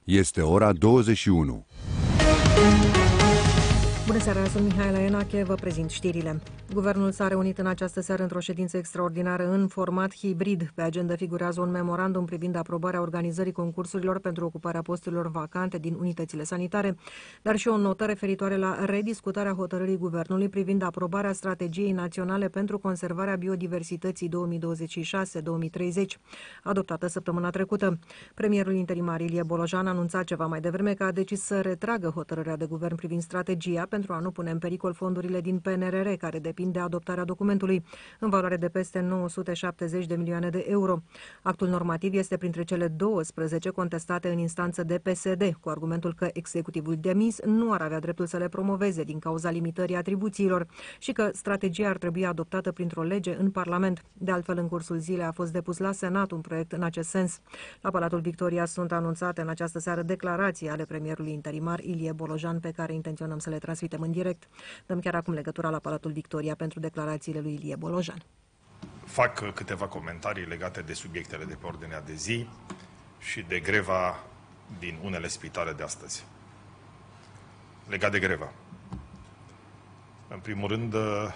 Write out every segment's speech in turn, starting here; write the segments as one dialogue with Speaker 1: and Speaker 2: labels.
Speaker 1: Este ora 21.
Speaker 2: Bună seara, sunt Mihaela Enache, vă prezint știrile. Guvernul s-a reunit în această seară într-o ședință extraordinară în format hibrid. Pe agenda figurează un memorandum privind aprobarea organizării concursurilor pentru ocuparea posturilor vacante din unitățile sanitare, dar și o notă referitoare la rediscutarea hotărârii guvernului privind aprobarea strategiei naționale pentru conservarea biodiversității 2026-2030, adoptată săptămâna trecută. Premierul interimar Ilie Bolojan anunța ceva mai devreme că a decis să retragă hotărârea de guvern privind strategia pentru a nu pune în pericol fondurile din PNRR, care depind de adoptarea documentului, în valoare de peste 970 de milioane de euro. Actul normativ este printre cele 12 contestate în instanță de PSD, cu argumentul că executivul demis nu ar avea dreptul să le promoveze din cauza limitării atribuțiilor și că strategia ar trebui adoptată printr-o lege în Parlament. De altfel, în cursul zilei a fost depus la Senat un proiect în acest sens. La Palatul Victoria sunt anunțate în această seară declarații ale premierului interimar Ilie Bolojan, pe care intenționăm să le transmitem în direct. Dăm chiar acum legătura la Palatul Victoria pentru declarațiile lui Ilie Bolojan.
Speaker 3: Fac câteva comentarii legate de subiectele de pe ordinea de zi și de greva din unele spitale de astăzi. Legat de greva. În primul rând,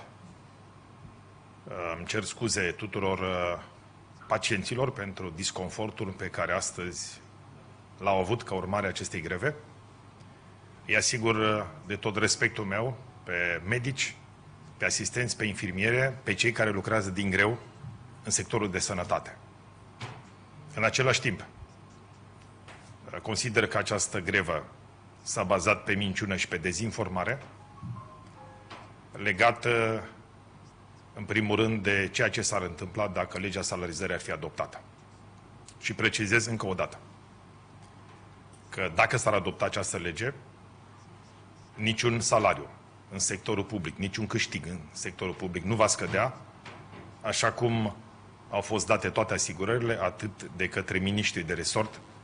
Speaker 3: îmi cer scuze tuturor pacienților pentru disconfortul pe care astăzi l-au avut ca urmare a acestei greve. Îi asigur de tot respectul meu pe medici, pe asistenți, pe infirmiere, pe cei care lucrează din greu în sectorul de sănătate. În același timp, consider că această grevă s-a bazat pe minciună și pe dezinformare, legată, în primul rând, de ceea ce s-ar întâmpla dacă legea salarizării ar fi adoptată. Și precizez încă o dată că dacă s-ar adopta această lege, niciun salariu în sectorul public, niciun câștig în sectorul public nu va scădea, așa cum au fost date toate asigurările, atât de către miniștrii de resort,